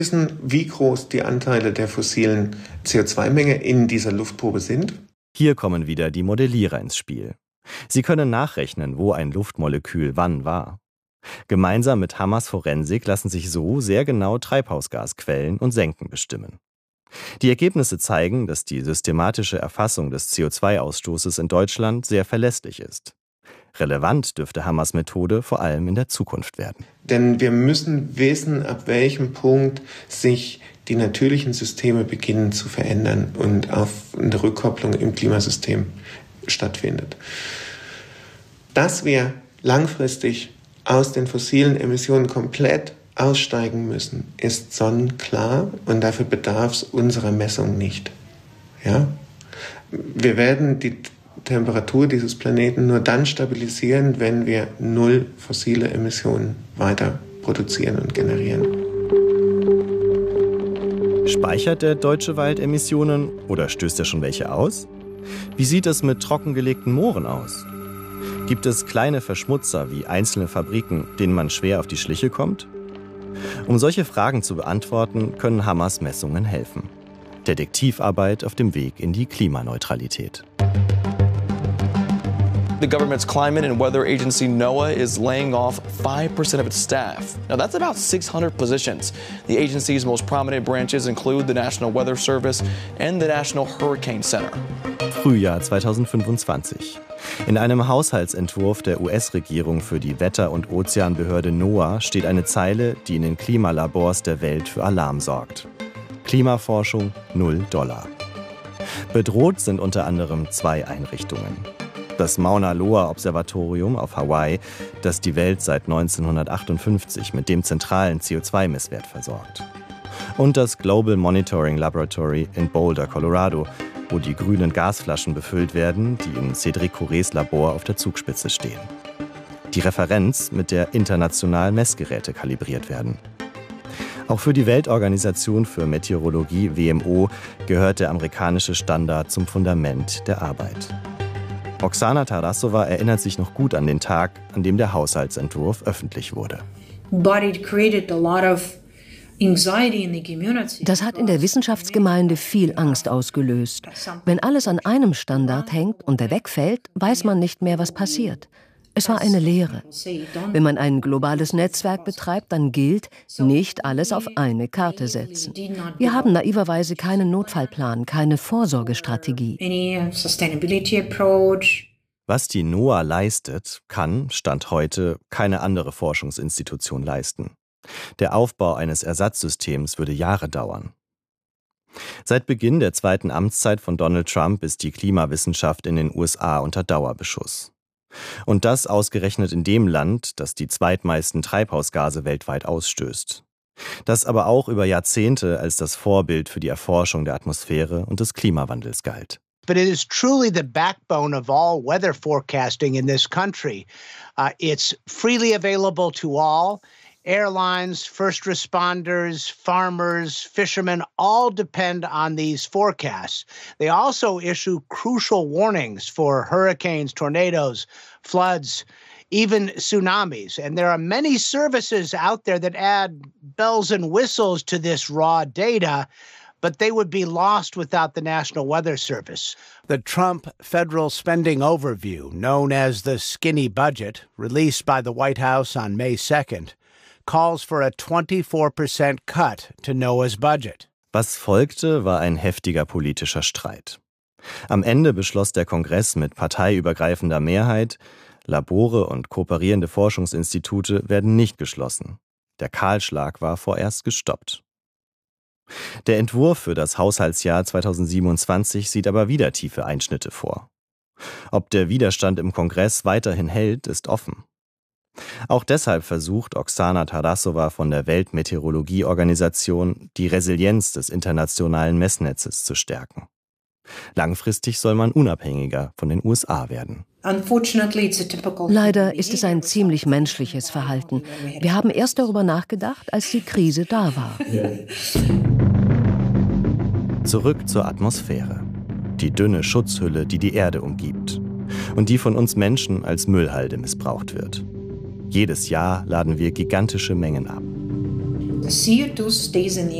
Wissen, wie groß die Anteile der fossilen CO2-Menge in dieser Luftprobe sind. Hier kommen wieder die Modellierer ins Spiel. Sie können nachrechnen, wo ein Luftmolekül wann war. Gemeinsam mit Hammers Forensik lassen sich so sehr genau Treibhausgasquellen und Senken bestimmen. Die Ergebnisse zeigen, dass die systematische Erfassung des CO2-Ausstoßes in Deutschland sehr verlässlich ist. Relevant dürfte Hammers Methode vor allem in der Zukunft werden. Denn wir müssen wissen, ab welchem Punkt sich die natürlichen Systeme beginnen zu verändern und eine Rückkopplung im Klimasystem stattfindet. Dass wir langfristig aus den fossilen Emissionen komplett aussteigen müssen, ist sonnenklar und dafür bedarf es unserer Messung nicht. Ja? Wir werden die Temperatur dieses Planeten nur dann stabilisieren, wenn wir null fossile Emissionen weiter produzieren und generieren. Speichert der deutsche Wald Emissionen oder stößt er schon welche aus? Wie sieht es mit trockengelegten Mooren aus? Gibt es kleine Verschmutzer wie einzelne Fabriken, denen man schwer auf die Schliche kommt? Um solche Fragen zu beantworten, können Hammers Messungen helfen. Detektivarbeit auf dem Weg in die Klimaneutralität. The government's climate and weather agency NOAA is laying off 5% of its staff. Now that's about 600 positions. The agency's most prominent branches include the National Weather Service and the National Hurricane Center. Frühjahr 2025. In einem Haushaltsentwurf der US-Regierung für die Wetter- und Ozeanbehörde NOAA steht eine Zeile, die in den Klimalabors der Welt für Alarm sorgt. Klimaforschung $0. Bedroht sind unter anderem 2 Einrichtungen. Das Mauna Loa Observatorium auf Hawaii, das die Welt seit 1958 mit dem zentralen CO2-Messwert versorgt. Und das Global Monitoring Laboratory in Boulder, Colorado, wo die grünen Gasflaschen befüllt werden, die in Cédric Courets Labor auf der Zugspitze stehen. Die Referenz, mit der international Messgeräte kalibriert werden. Auch für die Weltorganisation für Meteorologie, WMO, gehört der amerikanische Standard zum Fundament der Arbeit. Oksana Tarasova erinnert sich noch gut an den Tag, an dem der Haushaltsentwurf öffentlich wurde. Das hat in der Wissenschaftsgemeinde viel Angst ausgelöst. Wenn alles an einem Standard hängt und der wegfällt, weiß man nicht mehr, was passiert. Es war eine Lehre. Wenn man ein globales Netzwerk betreibt, dann gilt, nicht alles auf eine Karte setzen. Wir haben naiverweise keinen Notfallplan, keine Vorsorgestrategie. Was die NOAA leistet, kann, Stand heute, keine andere Forschungsinstitution leisten. Der Aufbau eines Ersatzsystems würde Jahre dauern. Seit Beginn der 2. Amtszeit von Donald Trump ist die Klimawissenschaft in den USA unter Dauerbeschuss. Und das ausgerechnet in dem Land, das die zweitmeisten Treibhausgase weltweit ausstößt. Das aber auch über Jahrzehnte als das Vorbild für die Erforschung der Atmosphäre und des Klimawandels galt. But it is truly the backbone of all weather forecasting in this country. It's freely available to all. Airlines, first responders, farmers, fishermen all depend on these forecasts. They also issue crucial warnings for hurricanes, tornadoes, floods, even tsunamis. And there are many services out there that add bells and whistles to this raw data, but they would be lost without the National Weather Service. The Trump Federal Spending Overview, known as the Skinny Budget, released by the White House on May 2nd, calls for a 24% cut to NOAA's budget. Was folgte, war ein heftiger politischer Streit. Am Ende beschloss der Kongress mit parteiübergreifender Mehrheit, Labore und kooperierende Forschungsinstitute werden nicht geschlossen. Der Kahlschlag war vorerst gestoppt. Der Entwurf für das Haushaltsjahr 2027 sieht aber wieder tiefe Einschnitte vor. Ob der Widerstand im Kongress weiterhin hält, ist offen. Auch deshalb versucht Oksana Tarasova von der Weltmeteorologieorganisation, die Resilienz des internationalen Messnetzes zu stärken. Langfristig soll man unabhängiger von den USA werden. Leider ist es ein ziemlich menschliches Verhalten. Wir haben erst darüber nachgedacht, als die Krise da war. Zurück zur Atmosphäre. Die dünne Schutzhülle, die die Erde umgibt. Und die von uns Menschen als Müllhalde missbraucht wird. Jedes Jahr laden wir gigantische Mengen ab. CO2 stays in the